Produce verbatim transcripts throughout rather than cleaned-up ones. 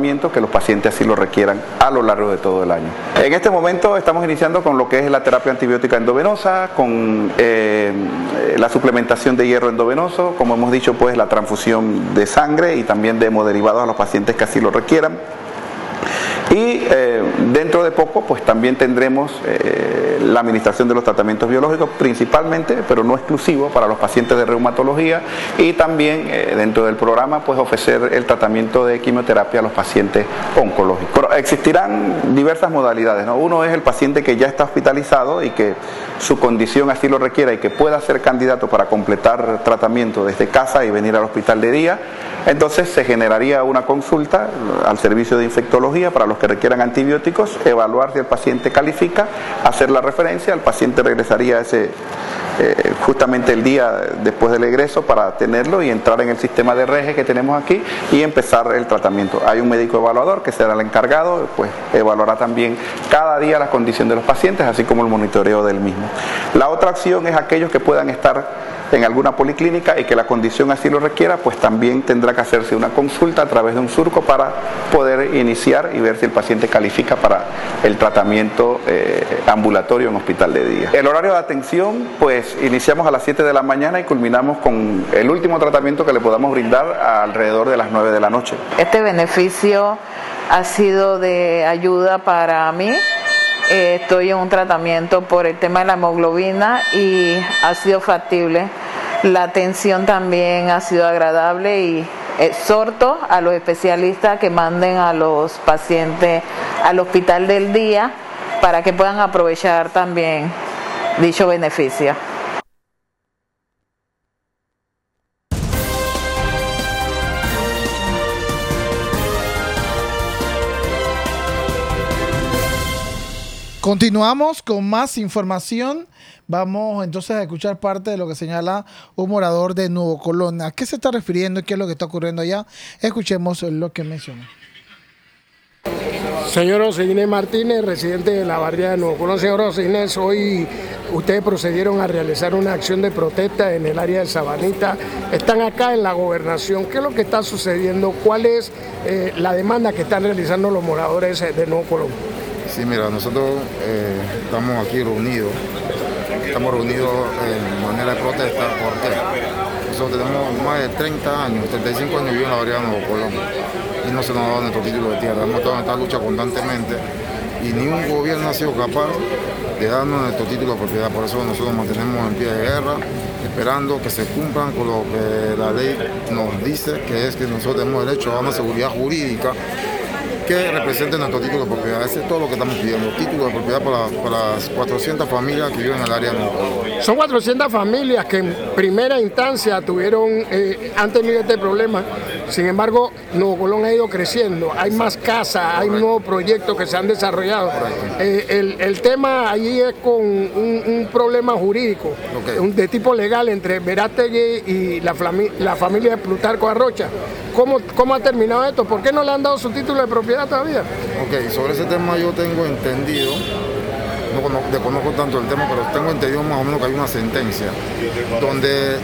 tratamiento que los pacientes así lo requieran a lo largo de todo el año. En este momento estamos iniciando con lo que es la terapia antibiótica endovenosa, con eh, la suplementación de hierro endovenoso, como hemos dicho, pues la transfusión de sangre y también de hemoderivados a los pacientes que así lo requieran. Y eh, dentro de poco pues también tendremos eh, la administración de los tratamientos biológicos principalmente, pero no exclusivo, para los pacientes de reumatología, y también eh, dentro del programa pues ofrecer el tratamiento de quimioterapia a los pacientes oncológicos. Pero existirán diversas modalidades, ¿no? Uno es el paciente que ya está hospitalizado y que su condición así lo requiera y que pueda ser candidato para completar tratamiento desde casa y venir al hospital de día. Entonces se generaría una consulta al servicio de infectología para los que requieran antibióticos, evaluar si el paciente califica, hacer la referencia, el paciente regresaría ese, eh, justamente el día después del egreso para tenerlo y entrar en el sistema de REGE que tenemos aquí y empezar el tratamiento. Hay un médico evaluador que será el encargado, pues evaluará también cada día la condición de los pacientes, así como el monitoreo del mismo. La otra opción es aquellos que puedan estar en alguna policlínica y que la condición así lo requiera, pues también tendrá que hacerse una consulta a través de un surco para poder iniciar y ver si el paciente califica para el tratamiento eh, ambulatorio en hospital de día. El horario de atención, pues iniciamos a las siete de la mañana y culminamos con el último tratamiento que le podamos brindar alrededor de las nueve de la noche. Este beneficio ha sido de ayuda para mí. Eh, estoy en un tratamiento por el tema de la hemoglobina y ha sido factible. La atención también ha sido agradable y exhorto a los especialistas que manden a los pacientes al hospital del día para que puedan aprovechar también dicho beneficio. Continuamos con más información. Vamos entonces a escuchar parte de lo que señala un morador de Nuevo Colón. ¿A qué se está refiriendo y qué es lo que está ocurriendo allá? Escuchemos lo que menciona. Señor José Inés Martínez, residente de la barriada de Nuevo Colón. Señor José Inés, hoy ustedes procedieron a realizar una acción de protesta en el área de Sabanita. Están acá en la gobernación. ¿Qué es lo que está sucediendo? ¿Cuál es eh, la demanda que están realizando los moradores de Nuevo Colón? Sí, mira, nosotros eh, estamos aquí reunidos, estamos reunidos en manera de protesta porque nosotros tenemos más de treinta años, treinta y cinco años viviendo en la barriada de Nuevo Colón y no se nos ha dado nuestro título de tierra. Hemos estado en esta lucha constantemente y ni un gobierno ha sido capaz de darnos nuestro título de propiedad. Por eso nosotros nos mantenemos en pie de guerra, esperando que se cumplan con lo que la ley nos dice, que es que nosotros tenemos derecho a una seguridad jurídica que represente nuestro título de propiedad. Eso es todo lo que estamos pidiendo, título de propiedad para, para las cuatrocientas familias que viven en el área de Nuevo Colón. Son cuatrocientas familias que en primera instancia tuvieron, eh, han tenido este problema. Sin embargo, Nuevo Colón ha ido creciendo, hay más casas, hay nuevos proyectos que se han desarrollado. Eh, el, el tema allí es con un, un problema jurídico, okay, un, de tipo legal entre Verástegui y la, la familia de Plutarco Arrocha. ¿Cómo, ¿Cómo ha terminado esto? ¿Por qué no le han dado su título de propiedad todavía? Ok, sobre ese tema yo tengo entendido, no conozco, desconozco tanto el tema, pero tengo entendido más o menos que hay una sentencia donde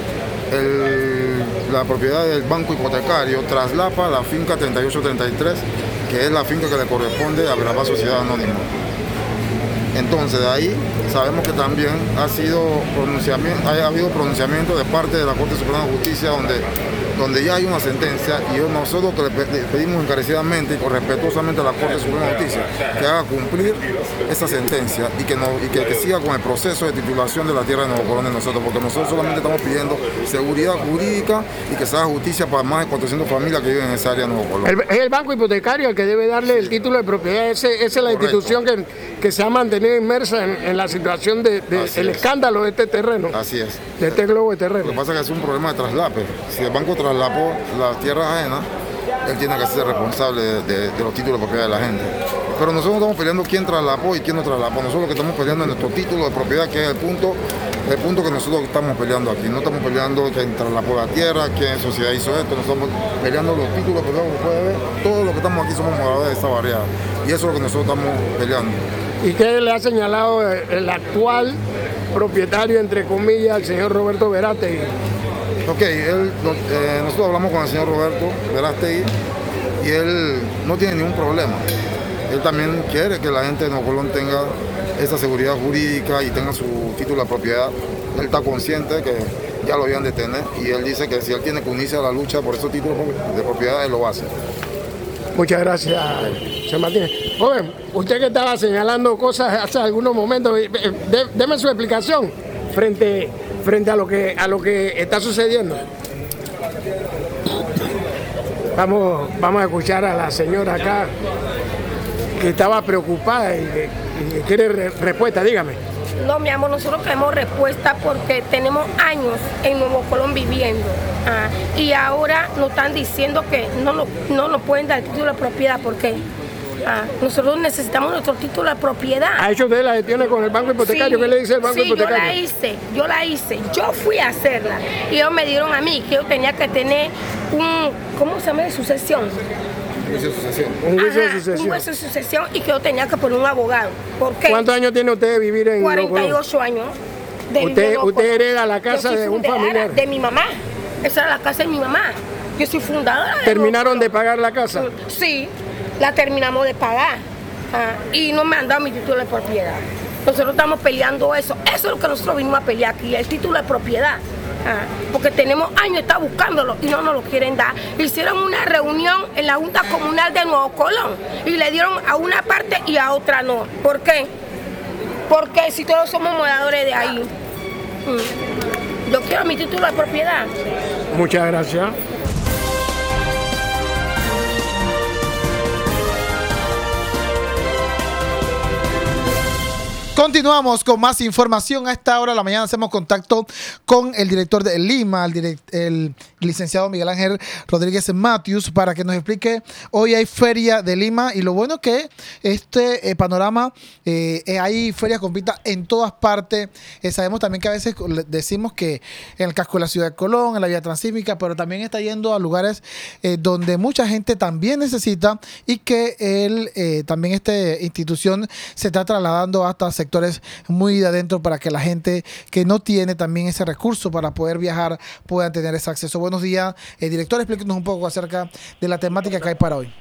el, la propiedad del banco hipotecario traslapa la finca treinta y ocho treinta y tres, que es la finca que le corresponde a Verapaz Sociedad Anónima. Entonces de ahí sabemos que también ha, sido pronunciamiento, ha habido pronunciamiento de parte de la Corte Suprema de Justicia donde, donde ya hay una sentencia y nosotros que le pedimos encarecidamente y respetuosamente a la Corte Suprema de Justicia que haga cumplir esa sentencia y que, no, y que, que siga con el proceso de titulación de la tierra de Nuevo Colón de nosotros, porque nosotros solamente estamos pidiendo seguridad jurídica y que se haga justicia para más de cuatrocientas familias que viven en esa área de Nuevo Colón. El, es el banco hipotecario el que debe darle el título de propiedad, ese, esa es la Correcto. Institución que, que se ha mantenido inmersa en, en la situación del de, de, escándalo de este terreno. Así es. De este globo de terreno. Lo que pasa es que es un problema de traslape. Si el banco traslapó las tierras ajenas, él tiene que ser responsable de, de, de los títulos de propiedad de la gente. Pero nosotros no estamos peleando quién traslapó y quién no traslapó. Nosotros lo que estamos peleando es nuestro título de propiedad, que es el punto, el punto que nosotros estamos peleando aquí. No estamos peleando quién trasladó la tierra, quién sociedad hizo esto. Nosotros estamos peleando los títulos de propiedad, como puede ver. Todos los que estamos aquí somos moradores de esta barriada. Y eso es lo que nosotros estamos peleando. ¿Y qué le ha señalado el actual propietario, entre comillas, el señor Roberto Verástegui? Ok, él, eh, nosotros hablamos con el señor Roberto Verástegui y él no tiene ningún problema. Él también quiere que la gente de Nuevo Colón tenga esa seguridad jurídica y tenga su título de propiedad. Él está consciente de que ya lo habían de tener y él dice que si él tiene que unirse a la lucha por esos títulos de propiedad, él lo hace. Muchas gracias, señor Martínez. Joven, usted que estaba señalando cosas hace algunos momentos, dé, deme su explicación frente, frente a, lo que, a lo que está sucediendo. Vamos, vamos a escuchar a la señora acá que estaba preocupada y que, y que quiere re, respuesta, dígame. No, mi amor, nosotros queremos respuesta porque tenemos años en Nuevo Colón viviendo ah, y ahora nos están diciendo que no nos, no nos pueden dar el título de propiedad. ¿Por qué? Ah, nosotros necesitamos nuestro título de propiedad. ¿Ha hecho usted la gestión con el banco hipotecario? Sí, ¿Qué le dice el banco sí, hipotecario? yo la hice, yo la hice, yo fui a hacerla y ellos me dieron a mí que yo tenía que tener un, ¿cómo se llama? De sucesión. Un juicio de sucesión. Un juicio de Ajá, sucesión. un juicio de sucesión y que yo tenía que poner un abogado. ¿Por qué? ¿Cuántos años tiene usted de vivir en Nuevo Colón? cuarenta y ocho años. De vivir Usted, en Nuevo usted Colón. hereda la casa Yo soy de un fundadora familiar. De mi mamá. Esa era la casa de mi mamá. Yo soy fundadora. de ¿Terminaron Nuevo de Colón. pagar la casa? Sí, la terminamos de pagar. Ah, y no me han dado mi título de propiedad. Nosotros estamos peleando eso. Eso es lo que nosotros vinimos a pelear aquí, el título de propiedad. Ah, porque tenemos años de estar buscándolo y no nos lo quieren dar. Hicieron una reunión en la Junta Comunal de Nuevo Colón y le dieron a una parte y a otra no. ¿Por qué? Porque si todos somos moradores de ahí. Mm. Yo quiero mi título de propiedad. Muchas gracias. Continuamos con más información. A esta hora de la mañana hacemos contacto con el director de Lima, el, direct, el licenciado Miguel Ángel Rodríguez Matthews, para que nos explique. Hoy hay feria de Lima y lo bueno que este eh, panorama, eh, eh, hay ferias completas en todas partes. Eh, sabemos también que a veces decimos que en el casco de la ciudad de Colón, en la vía transísmica, pero también está yendo a lugares eh, donde mucha gente también necesita y que él, eh, también esta institución se está trasladando hasta sectores muy de adentro para que la gente que no tiene también ese recurso para poder viajar pueda tener ese acceso. Buenos días, eh, director, explíquenos un poco acerca de la temática que hay para hoy.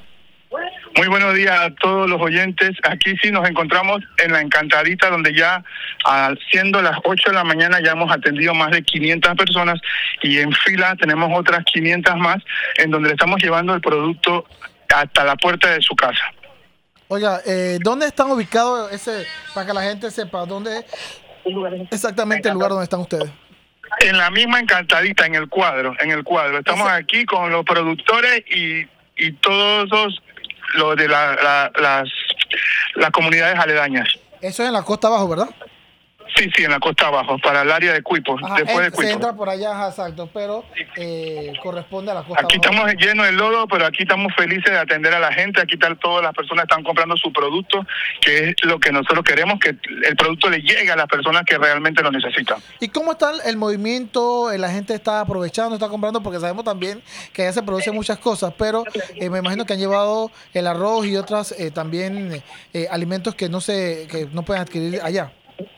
Muy buenos días a todos los oyentes. Aquí sí nos encontramos en la Encantadita, donde ya ah, siendo las ocho de la mañana ya hemos atendido más de quinientas personas y en fila tenemos otras quinientas más, en donde le estamos llevando el producto hasta la puerta de su casa. Oiga, eh, ¿dónde están ubicados ese, para que la gente sepa dónde exactamente el lugar donde están ustedes? En la misma Encantadita, en el cuadro, en el cuadro. Estamos ese... aquí con los productores y, y todos los, los de la, la, las, las comunidades aledañas. Eso es en la costa abajo, ¿verdad? Sí, sí, en la costa abajo, para el área de Cuipo, Ajá, después de Cuipo. Se entra por allá, ajá, exacto, pero eh, corresponde a la costa aquí abajo. Aquí estamos llenos de lodo, pero aquí estamos felices de atender a la gente. Aquí están todas las personas están comprando su producto, que es lo que nosotros queremos, que el producto le llegue a las personas que realmente lo necesitan. ¿Y cómo está el movimiento? La gente está aprovechando, está comprando, porque sabemos también que allá se producen muchas cosas, pero eh, me imagino que han llevado el arroz y otras eh, también eh, alimentos que no se que no pueden adquirir allá.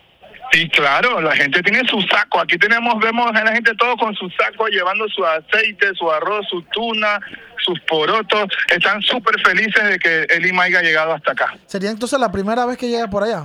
Sí, claro, la gente tiene su saco. Aquí tenemos, vemos a la gente todo con su saco, llevando su aceite, su arroz, su tuna, sus porotos. Están súper felices de que el Lima haya llegado hasta acá. ¿Sería entonces la primera vez que llega por allá?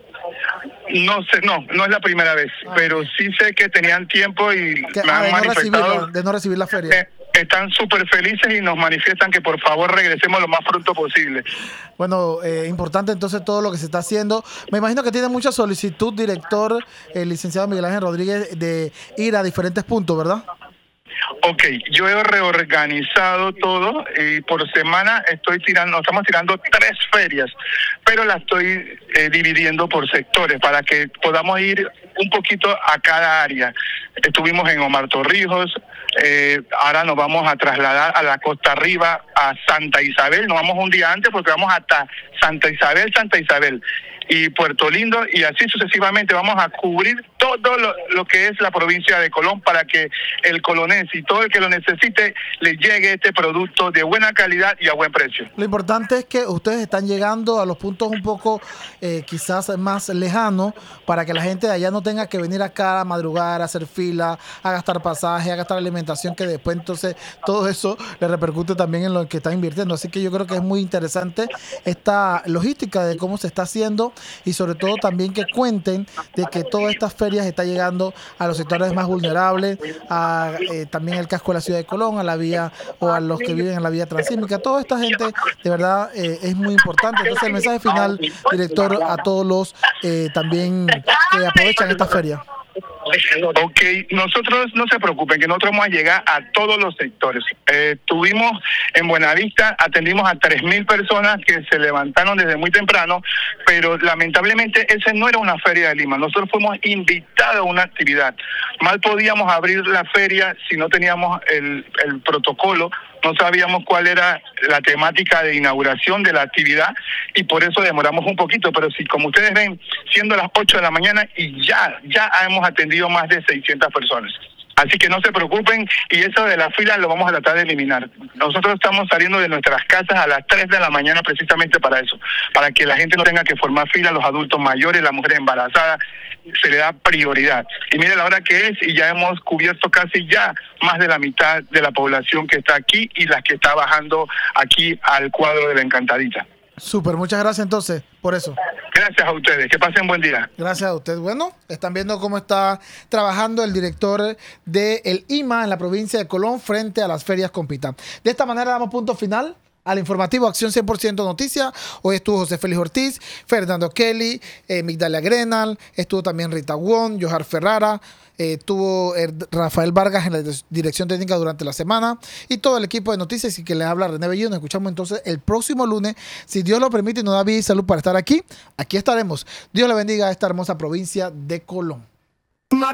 No sé, no, no es la primera vez, ah, pero sí sé que tenían tiempo y que, me ah, han de manifestado... No de no recibir la feria. Eh, están súper felices y nos manifiestan que por favor regresemos lo más pronto posible. Bueno, eh, importante entonces todo lo que se está haciendo. Me imagino que tiene mucha solicitud, director, el licenciado Miguel Ángel Rodríguez, de ir a diferentes puntos, ¿verdad? Ok, yo he reorganizado todo y por semana estoy tirando, estamos tirando tres ferias, pero las estoy eh, dividiendo por sectores para que podamos ir un poquito a cada área. Estuvimos en Omar Torrijos, eh, ahora nos vamos a trasladar a la costa arriba, a Santa Isabel, nos vamos un día antes porque vamos hasta Santa Isabel, Santa Isabel y Puerto Lindo, y así sucesivamente vamos a cubrir todo lo, lo que es la provincia de Colón para que el colonense y todo el que lo necesite le llegue este producto de buena calidad y a buen precio. Lo importante es que ustedes están llegando a los puntos un poco eh, quizás más lejanos para que la gente de allá no tenga que venir acá a madrugar, a hacer fila, a gastar pasaje, a gastar alimentación, que después entonces todo eso le repercute también en lo que están invirtiendo. Así que yo creo que es muy interesante esta logística de cómo se está haciendo y sobre todo también que cuenten de que todas estas ferias están llegando a los sectores más vulnerables, a eh, también el casco de la ciudad de Colón, a la vía o a los que viven en la vía transísmica. Toda esta gente de verdad eh, es muy importante. Entonces el mensaje final, director, a todos los eh, también que aprovechan esta feria. Ok, nosotros no se preocupen, que nosotros vamos a llegar a todos los sectores. Eh, tuvimos en Buenavista, atendimos a tres mil personas que se levantaron desde muy temprano, pero lamentablemente esa no era una feria de Lima. Nosotros fuimos invitados a una actividad. Mal podíamos abrir la feria si no teníamos el, el protocolo. No sabíamos cuál era la temática de inauguración de la actividad y por eso demoramos un poquito, pero si como ustedes ven, siendo las ocho de la mañana y ya, ya hemos atendido más de seiscientas personas. Así que no se preocupen y eso de la fila lo vamos a tratar de eliminar. Nosotros estamos saliendo de nuestras casas a las tres de la mañana precisamente para eso, para que la gente no tenga que formar fila, los adultos mayores, las mujeres embarazadas, se le da prioridad. Y mire la hora que es y ya hemos cubierto casi ya más de la mitad de la población que está aquí y las que está bajando aquí al cuadro de la Encantadita. Súper, muchas gracias entonces por eso. Gracias a ustedes, que pasen buen día. Gracias a usted. Bueno, están viendo cómo está trabajando el director del I M A en la provincia de Colón frente a las ferias Compita. De esta manera damos punto final al informativo Acción cien por ciento Noticias. Hoy estuvo José Félix Ortiz, Fernando Kelly, eh, Migdalia Grenal, estuvo también Rita Wong, Johar Ferrara, eh, estuvo eh, Rafael Vargas en la dirección técnica durante la semana y todo el equipo de noticias y que les habla René Bellido. Nos escuchamos entonces el próximo lunes, si Dios lo permite y nos da vida y salud para estar aquí. Aquí estaremos. Dios le bendiga a esta hermosa provincia de Colón.